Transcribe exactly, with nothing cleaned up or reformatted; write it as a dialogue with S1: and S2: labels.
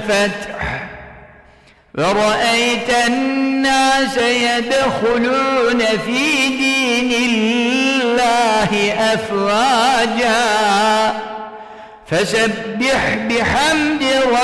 S1: الفتح ورأيت الناس يدخلون في دين الله أفواجا فسبح بحمد ربك